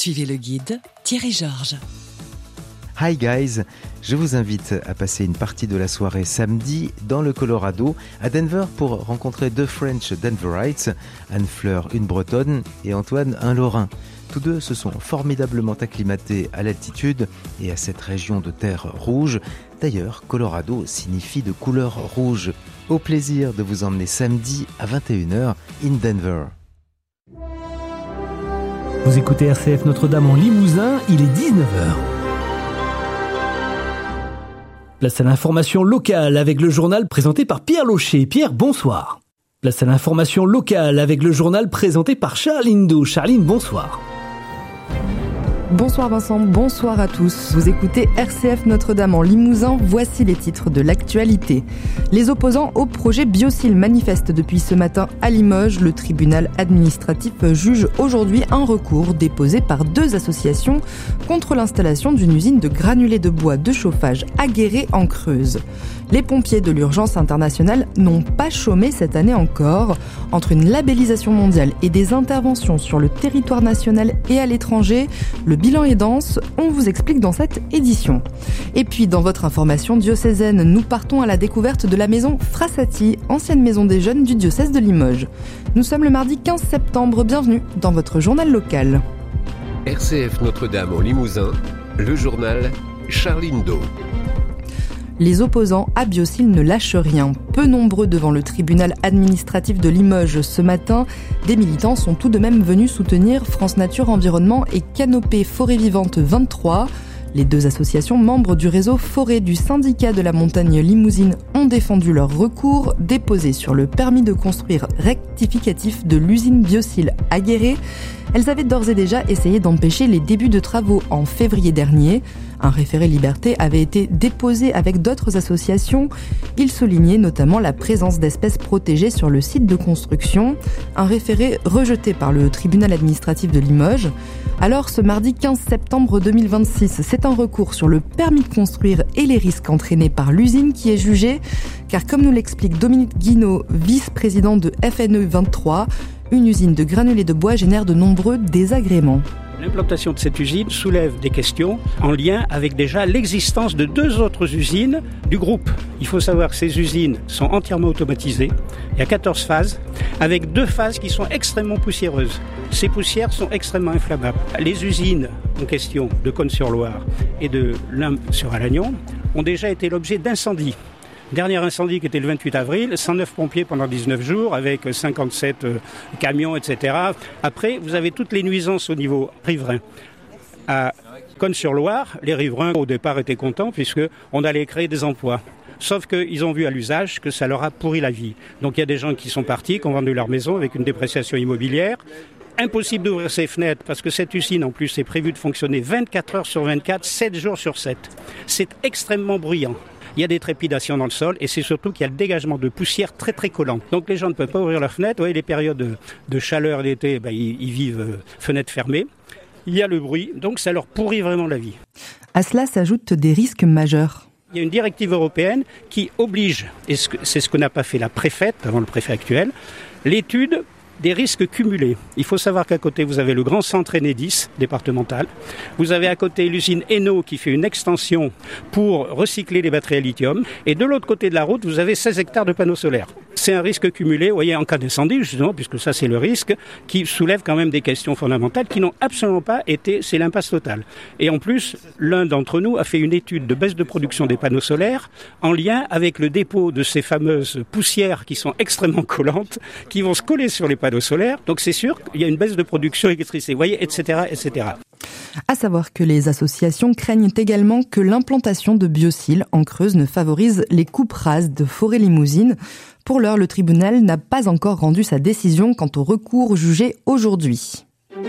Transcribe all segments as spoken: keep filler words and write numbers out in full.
Suivez le guide Thierry Georges. Hi guys, je vous invite à passer une partie de la soirée samedi dans le Colorado, à Denver, pour rencontrer deux French Denverites, Anne-Fleur, une Bretonne, et Antoine, un Lorrain. Tous deux se sont formidablement acclimatés à l'altitude et à cette région de terre rouge. D'ailleurs, Colorado signifie de couleur rouge. Au plaisir de vous emmener samedi à vingt et une heures in Denver. Vous écoutez R C F Notre-Dame en Limousin, il est dix-neuf heures. Place à l'information locale avec le journal présenté par Pierre Locher. Pierre, bonsoir. Place à l'information locale avec le journal présenté par Charline Do. Charline, bonsoir. Bonsoir Vincent, bonsoir à tous. Vous écoutez R C F Notre-Dame en Limousin, voici les titres de l'actualité. Les opposants au projet Biocil manifestent depuis ce matin à Limoges. Le tribunal administratif juge aujourd'hui un recours déposé par deux associations contre l'installation d'une usine de granulés de bois de chauffage à Guéret en Creuse. Les pompiers de l'urgence internationale n'ont pas chômé cette année encore. Entre une labellisation mondiale et des interventions sur le territoire national et à l'étranger, le bilan est dense, on vous explique dans cette édition. Et puis dans votre information diocésaine, nous partons à la découverte de la maison Frassati, ancienne maison des jeunes du diocèse de Limoges. Nous sommes le mardi quinze septembre, bienvenue dans votre journal local. R C F Notre-Dame en Limousin, le journal Charline Do. Les opposants à Biocil ne lâchent rien. Peu nombreux devant le tribunal administratif de Limoges ce matin, des militants sont tout de même venus soutenir France Nature Environnement et Canopée Forêt Vivante vingt-trois. Les deux associations membres du réseau Forêt du syndicat de la montagne limousine ont défendu leur recours déposé sur le permis de construire rectificatif de l'usine Biocil à Guéret. Elles avaient d'ores et déjà essayé d'empêcher les débuts de travaux en février dernier. Un référé liberté avait été déposé avec d'autres associations. Il soulignait notamment la présence d'espèces protégées sur le site de construction. Un référé rejeté par le tribunal administratif de Limoges. Alors, ce mardi quinze septembre deux mille vingt-six, c'est un recours sur le permis de construire et les risques entraînés par l'usine qui est jugé. Car comme nous l'explique Dominique Guinaud, vice-président de F N E vingt-trois, une usine de granulés de bois génère de nombreux désagréments. L'implantation de cette usine soulève des questions en lien avec déjà l'existence de deux autres usines du groupe. Il faut savoir que ces usines sont entièrement automatisées. Il y a quatorze phases, avec deux phases qui sont extrêmement poussiéreuses. Ces poussières sont extrêmement inflammables. Les usines en question de Cosne-sur-Loire et de Limbe-sur-Alagnon ont déjà été l'objet d'incendies. Dernier incendie qui était le vingt-huit avril, cent neuf pompiers pendant dix-neuf jours avec cinquante-sept camions, et cetera. Après, vous avez toutes les nuisances au niveau riverain. À Cosne-sur-Loire, les riverains au départ étaient contents puisqu'on allait créer des emplois. Sauf qu'ils ont vu à l'usage que ça leur a pourri la vie. Donc il y a des gens qui sont partis, qui ont vendu leur maison avec une dépréciation immobilière. Impossible d'ouvrir ses fenêtres parce que cette usine en plus est prévue de fonctionner vingt-quatre heures sur vingt-quatre, sept jours sur sept. C'est extrêmement bruyant. Il y a des trépidations dans le sol et c'est surtout qu'il y a le dégagement de poussière très très collant. Donc les gens ne peuvent pas ouvrir leurs fenêtres. Vous voyez, les périodes de, de chaleur d'été, ben, ils, ils vivent euh, fenêtres fermées. Il y a le bruit, donc ça leur pourrit vraiment la vie. À cela s'ajoutent des risques majeurs. Il y a une directive européenne qui oblige, et c'est ce que n'a pas fait la préfète, avant le préfet actuel, l'étude des risques cumulés. Il faut savoir qu'à côté, vous avez le grand centre Enedis départemental. Vous avez à côté l'usine Eno qui fait une extension pour recycler les batteries à lithium. Et de l'autre côté de la route, vous avez seize hectares de panneaux solaires. C'est un risque cumulé, vous voyez, en cas d'incendie, justement, puisque ça c'est le risque, qui soulève quand même des questions fondamentales qui n'ont absolument pas été, c'est l'impasse totale. Et en plus, l'un d'entre nous a fait une étude de baisse de production des panneaux solaires en lien avec le dépôt de ces fameuses poussières qui sont extrêmement collantes, qui vont se coller sur les panneaux solaires. Donc c'est sûr qu'il y a une baisse de production d'électricité, vous voyez, et cetera, et cetera. À savoir que les associations craignent également que l'implantation de Biocil en Creuse ne favorise les coupes rases de forêts limousines. Pour l'heure, le tribunal n'a pas encore rendu sa décision quant au recours jugé aujourd'hui.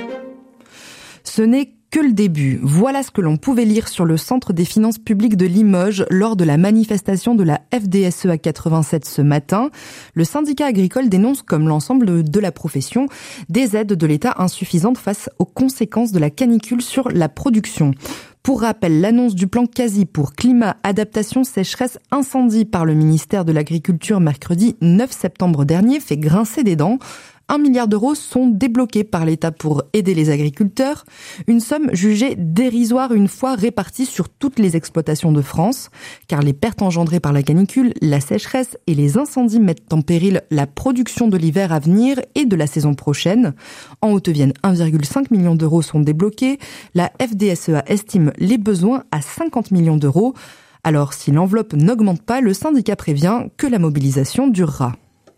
Ce n'est que le début. Voilà ce que l'on pouvait lire sur le Centre des finances publiques de Limoges lors de la manifestation de la F D S E A quatre-vingt-sept ce matin. Le syndicat agricole dénonce, comme l'ensemble de la profession, des aides de l'État insuffisantes face aux conséquences de la canicule sur la production. Pour rappel, l'annonce du plan quasi pour climat, adaptation, sécheresse, incendie par le ministère de l'Agriculture mercredi neuf septembre dernier fait grincer des dents. Un milliard d'euros sont débloqués par l'État pour aider les agriculteurs, une somme jugée dérisoire une fois répartie sur toutes les exploitations de France, car les pertes engendrées par la canicule, la sécheresse et les incendies mettent en péril la production de l'hiver à venir et de la saison prochaine. En Haute-Vienne, un virgule cinq million d'euros sont débloqués. La F D S E A estime les besoins à cinquante millions d'euros. Alors, si l'enveloppe n'augmente pas, le syndicat prévient que la mobilisation durera.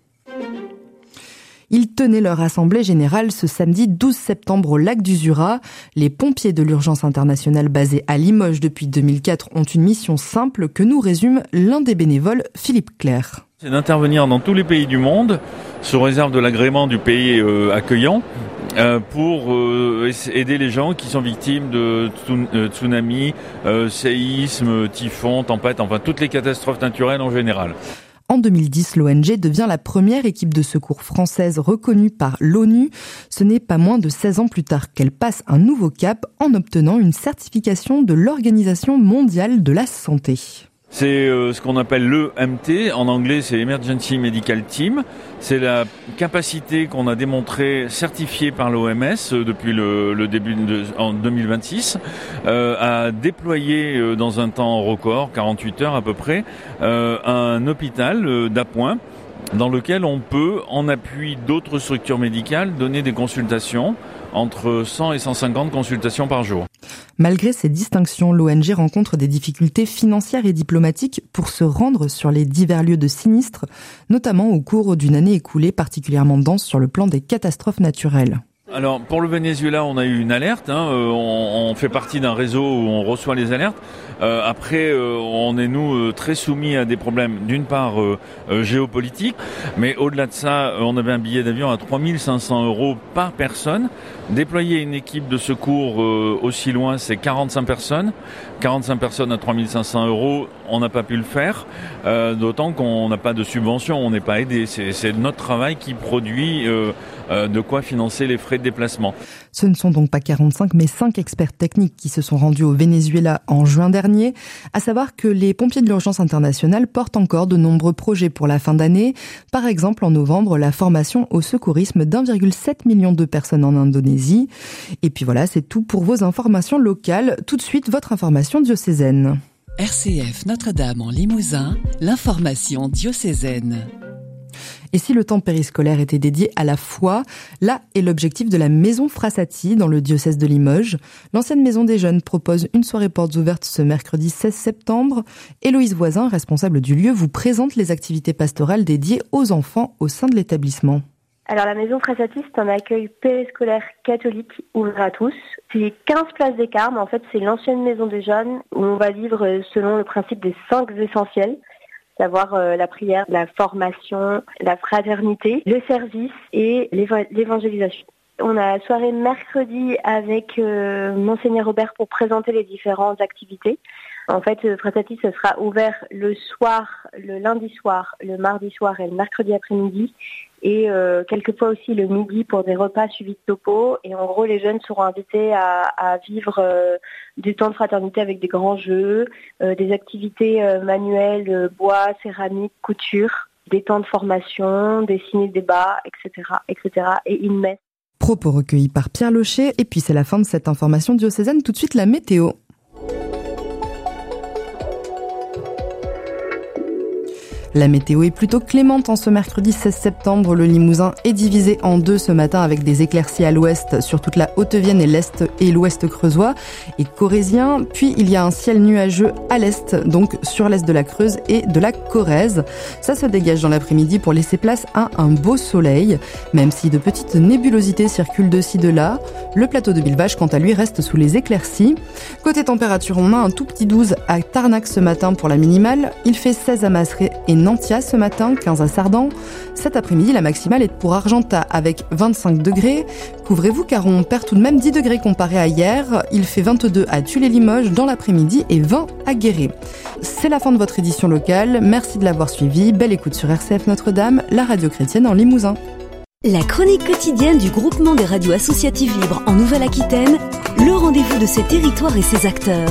Ils tenaient leur assemblée générale ce samedi douze septembre au lac du Zurat. Les pompiers de l'urgence internationale basés à Limoges depuis deux mille quatre ont une mission simple que nous résume l'un des bénévoles, Philippe Clerc. C'est d'intervenir dans tous les pays du monde, sous réserve de l'agrément du pays euh, accueillant, euh, pour euh, aider les gens qui sont victimes de tsunamis, euh, séismes, typhons, tempêtes, enfin toutes les catastrophes naturelles en général. En deux mille dix, l'O N G devient la première équipe de secours française reconnue par l'ONU. Ce n'est pas moins de seize ans plus tard qu'elle passe un nouveau cap en obtenant une certification de l'Organisation mondiale de la santé. C'est euh, ce qu'on appelle l'E M T, en anglais c'est Emergency Medical Team. C'est la capacité qu'on a démontrée, certifiée par l'O M S euh, depuis le, le début de, en deux mille vingt-six, euh, à déployer euh, dans un temps record, quarante-huit heures à peu près, euh, un hôpital euh, d'appoint dans lequel on peut, en appui d'autres structures médicales, donner des consultations, entre cent et cent cinquante consultations par jour. Malgré ces distinctions, l'O N G rencontre des difficultés financières et diplomatiques pour se rendre sur les divers lieux de sinistres, notamment au cours d'une année écoulée particulièrement dense sur le plan des catastrophes naturelles. Alors pour le Venezuela, on a eu une alerte, hein, euh, on, on fait partie d'un réseau où on reçoit les alertes. Euh, après, euh, on est nous euh, très soumis à des problèmes, d'une part euh, euh, géopolitiques, mais au-delà de ça, on avait un billet d'avion à trois mille cinq cents euros par personne. Déployer une équipe de secours euh, aussi loin, c'est quarante-cinq personnes. quarante-cinq personnes à trois mille cinq cents euros, on n'a pas pu le faire, euh, d'autant qu'on n'a pas de subvention, on n'est pas aidé. C'est, c'est notre travail qui produit euh, euh, de quoi financer les frais de déplacement. Ce ne sont donc pas quarante-cinq, mais cinq experts techniques qui se sont rendus au Venezuela en juin dernier. À savoir que les pompiers de l'urgence internationale portent encore de nombreux projets pour la fin d'année. Par exemple, en novembre, la formation au secourisme d'un virgule sept million de personnes en Indonésie. Et puis voilà, c'est tout pour vos informations locales. Tout de suite, votre information diocésaine. R C F Notre-Dame en Limousin, l'information diocésaine. Et si le temps périscolaire était dédié à la foi, là est l'objectif de la Maison Frassati dans le diocèse de Limoges. L'ancienne maison des jeunes propose une soirée portes ouvertes ce mercredi seize septembre. Héloïse Voisin, responsable du lieu, vous présente les activités pastorales dédiées aux enfants au sein de l'établissement. Alors la Maison Frassati, c'est un accueil périscolaire catholique ouvert à tous. C'est quinze places des Carmes, en fait c'est l'ancienne maison des jeunes où on va vivre selon le principe des cinq essentiels. Savoir euh, la prière, la formation, la fraternité, le service et l'éva- l'évangélisation. On a la soirée mercredi avec euh, Monseigneur Robert pour présenter les différentes activités. En fait, euh, Frassati, ce sera ouvert le soir, le lundi soir, le mardi soir et le mercredi après-midi. Et euh, quelquefois aussi le midi pour des repas suivis de topo. Et en gros, les jeunes seront invités à, à vivre euh, du temps de fraternité avec des grands jeux, euh, des activités euh, manuelles, euh, bois, céramique, couture, des temps de formation, des ciné-débats, et cetera, et cetera. Et une messe. Propos recueillis par Pierre Locher. Et puis c'est la fin de cette information diocésaine. Tout de suite, la météo. La météo est plutôt clémente en ce mercredi seize septembre. Le Limousin est divisé en deux ce matin avec des éclaircies à l'ouest sur toute la Haute-Vienne et l'est et l'ouest creusois et corrézien. Puis il y a un ciel nuageux à l'est, donc sur l'est de la Creuse et de la Corrèze. Ça se dégage dans l'après-midi pour laisser place à un beau soleil. Même si de petites nébulosités circulent de ci de là, le plateau de Bilvache quant à lui reste sous les éclaircies. Côté température, on a un tout petit douze à Tarnac ce matin pour la minimale. Il fait seize à Masseray et Nantia ce matin, quinze à Sardan. Cet après-midi, la maximale est pour Argentat avec vingt-cinq degrés. Couvrez-vous car on perd tout de même dix degrés comparé à hier. Il fait vingt-deux à Tulle-les-Limoges dans l'après-midi et vingt à Guéret. C'est la fin de votre édition locale. Merci de l'avoir suivi. Belle écoute sur R C F Notre-Dame, la radio chrétienne en Limousin. La chronique quotidienne du groupement des radios associatives libres en Nouvelle-Aquitaine, le rendez-vous de ses territoires et ses acteurs.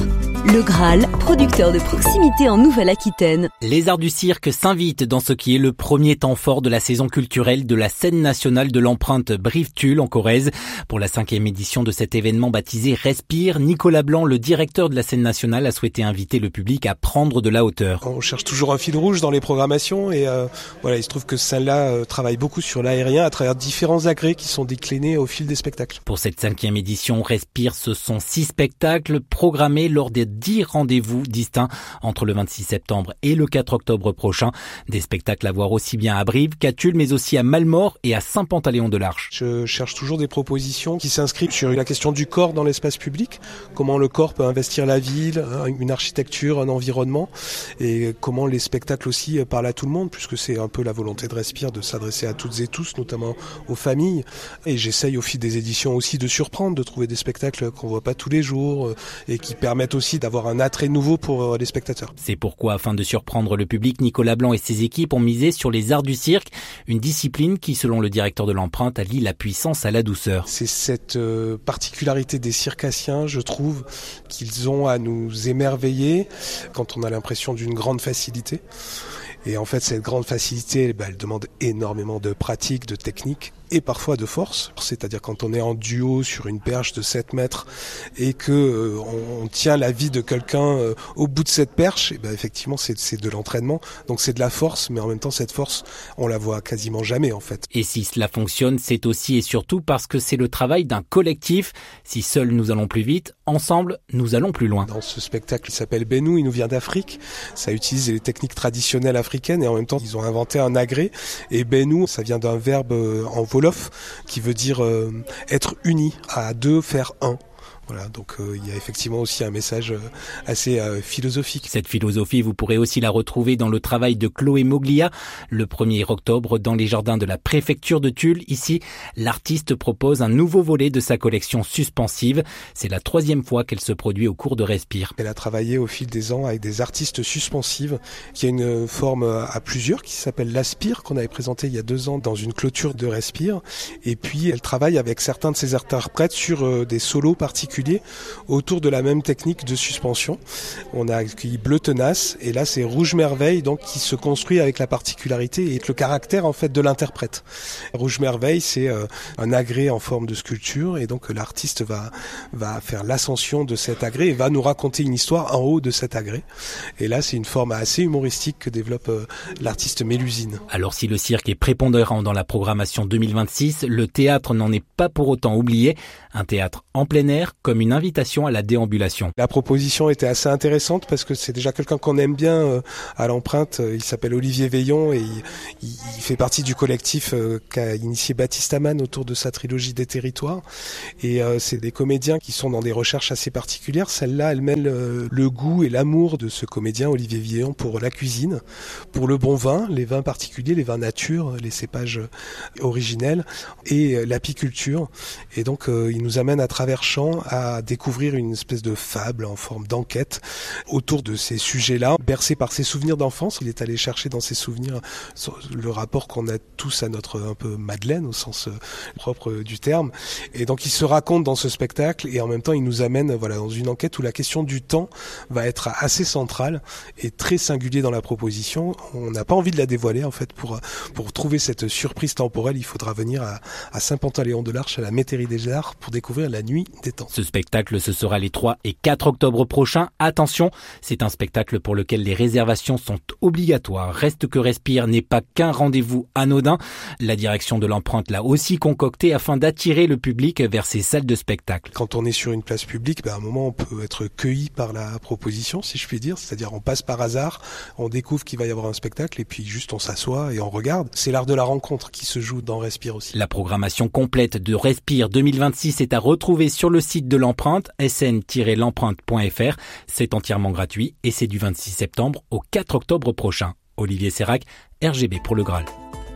Le Graal, producteur de proximité en Nouvelle-Aquitaine. Les Arts du Cirque s'invitent dans ce qui est le premier temps fort de la saison culturelle de la scène nationale de l'empreinte Brive-Tulle en Corrèze. Pour la cinquième édition de cet événement baptisé Respire, Nicolas Blanc, le directeur de la scène nationale, a souhaité inviter le public à prendre de la hauteur. On cherche toujours un fil rouge dans les programmations et euh, voilà, il se trouve que celle-là euh, travaille beaucoup sur l'aérien à travers différents agrès qui sont déclinés au fil des spectacles. Pour cette cinquième édition Respire, ce sont six spectacles programmés lors des dix rendez-vous distincts entre le vingt-six septembre et le quatre octobre prochain. Des spectacles à voir aussi bien à Brive qu'à Tulle, mais aussi à Malmort et à Saint-Pantaléon-de-l'Arche. Je cherche toujours des propositions qui s'inscrivent sur la question du corps dans l'espace public, comment le corps peut investir la ville, une architecture, un environnement, et comment les spectacles aussi parlent à tout le monde, puisque c'est un peu la volonté de Respire de s'adresser à toutes et tous, notamment aux familles. Et j'essaye au fil des éditions aussi de surprendre, de trouver des spectacles qu'on voit pas tous les jours et qui permettent aussi d'avoir un attrait nouveau pour les spectateurs. C'est pourquoi, afin de surprendre le public, Nicolas Blanc et ses équipes ont misé sur les arts du cirque, une discipline qui, selon le directeur de l'empreinte, allie la puissance à la douceur. C'est cette euh, particularité des circassiens, je trouve, qu'ils ont à nous émerveiller quand on a l'impression d'une grande facilité. Et en fait, cette grande facilité, bah, elle demande énormément de pratique, de technique et parfois de force. C'est-à-dire quand on est en duo sur une perche de sept mètres et que euh, on, on tient la vie de quelqu'un euh, au bout de cette perche, et ben effectivement, c'est, c'est de l'entraînement. Donc c'est de la force, mais en même temps, cette force, on la voit quasiment jamais en fait. Et si cela fonctionne, c'est aussi et surtout parce que c'est le travail d'un collectif. Si seuls nous allons plus vite, ensemble, nous allons plus loin. Dans ce spectacle, il s'appelle Benou, il nous vient d'Afrique. Ça utilise les techniques traditionnelles africaines et en même temps, ils ont inventé un agrès. Et Benou, ça vient d'un verbe en Wolof qui veut dire euh, être uni, à deux, faire un. Voilà, donc euh, il y a effectivement aussi un message euh, assez euh, philosophique. Cette philosophie, vous pourrez aussi la retrouver dans le travail de Chloé Moglia, le premier octobre dans les jardins de la préfecture de Tulle. Ici, l'artiste propose un nouveau volet de sa collection suspensive. C'est la troisième fois qu'elle se produit au cours de Respire. Elle a travaillé au fil des ans avec des artistes suspensives, qui a une forme à plusieurs, qui s'appelle l'Aspire, qu'on avait présenté il y a deux ans dans une clôture de Respire. Et puis, elle travaille avec certains de ses interprètes sur euh, des solos particuliers autour de la même technique de suspension. On a accueilli Bleu Tenace et là c'est Rouge Merveille donc qui se construit avec la particularité et le caractère en fait de l'interprète. Rouge Merveille c'est euh, un agrès en forme de sculpture et donc l'artiste va va faire l'ascension de cet agrès et va nous raconter une histoire en haut de cet agrès. Et là c'est une forme assez humoristique que développe euh, l'artiste Mélusine. Alors si le cirque est prépondérant dans la programmation deux mille vingt-six, le théâtre n'en est pas pour autant oublié. Un théâtre en plein air comme une invitation à la déambulation. La proposition était assez intéressante parce que c'est déjà quelqu'un qu'on aime bien euh, à l'empreinte. Il s'appelle Olivier Veillon et il, il, il fait partie du collectif euh, qu'a initié Baptiste Amann autour de sa trilogie des territoires. Et euh, c'est des comédiens qui sont dans des recherches assez particulières. Celle-là, elle mêle euh, le goût et l'amour de ce comédien Olivier Veillon pour la cuisine, pour le bon vin, les vins particuliers, les vins nature, les cépages originels et euh, l'apiculture. Et donc euh, il nous amène à travers champs à découvrir une espèce de fable en forme d'enquête autour de ces sujets-là, bercé par ses souvenirs d'enfance. Il est allé chercher dans ses souvenirs le rapport qu'on a tous à notre un peu Madeleine au sens propre du terme. Et donc il se raconte dans ce spectacle et en même temps il nous amène voilà dans une enquête où la question du temps va être assez centrale et très singulier dans la proposition. On n'a pas envie de la dévoiler en fait pour pour trouver cette surprise temporelle. Il faudra venir à, à Saint-Pantaléon-de-l'Arche à la Métairie des Arts pour découvrir la nuit des temps. Ce spectacle, ce sera les trois et quatre octobre prochains. Attention, c'est un spectacle pour lequel les réservations sont obligatoires. Reste que Respire n'est pas qu'un rendez-vous anodin. La direction de l'empreinte l'a aussi concocté afin d'attirer le public vers ces salles de spectacle. Quand on est sur une place publique, ben à un moment on peut être cueilli par la proposition, si je puis dire. C'est-à-dire on passe par hasard, on découvre qu'il va y avoir un spectacle et puis juste on s'assoit et on regarde. C'est l'art de la rencontre qui se joue dans Respire aussi. La programmation complète de Respire deux mille vingt-six est à retrouver sur le site de l'empreinte, s n tiret l'empreinte point f r. C'est entièrement gratuit et c'est du vingt-six septembre au quatre octobre prochain. Olivier Sérac, R G B pour le Graal.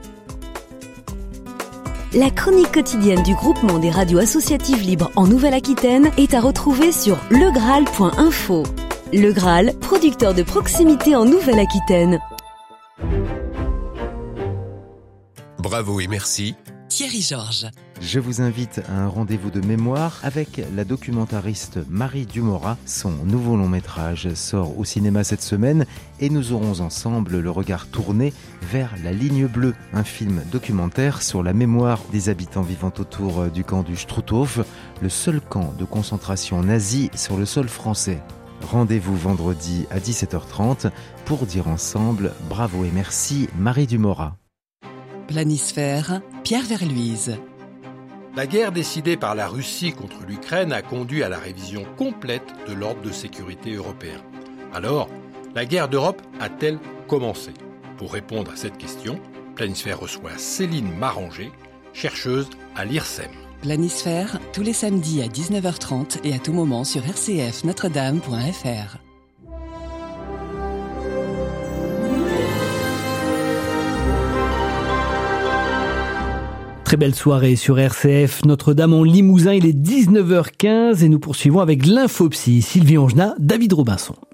La chronique quotidienne du groupement des radios associatives libres en Nouvelle-Aquitaine est à retrouver sur le graal point info. Le Graal, producteur de proximité en Nouvelle-Aquitaine. Bravo et merci. Thierry Georges. Je vous invite à un rendez-vous de mémoire avec la documentariste Marie Dumorat. Son nouveau long métrage sort au cinéma cette semaine et nous aurons ensemble le regard tourné vers La Ligne Bleue, un film documentaire sur la mémoire des habitants vivant autour du camp du Struthof, le seul camp de concentration nazi sur le sol français. Rendez-vous vendredi à dix-sept heures trente pour dire ensemble bravo et merci Marie Dumorat. Planisphère, Pierre Verluise. La guerre décidée par la Russie contre l'Ukraine a conduit à la révision complète de l'ordre de sécurité européen. Alors, la guerre d'Europe a-t-elle commencé ? Pour répondre à cette question, Planisphère reçoit Céline Maranger, chercheuse à l'I R S E M. Planisphère, tous les samedis à dix-neuf heures trente et à tout moment sur r c f notre dame point f r. Très belle soirée sur R C F Notre-Dame en Limousin, il est dix-neuf heures quinze et nous poursuivons avec l'Infopsy. Sylvie Angenat, David Robinson.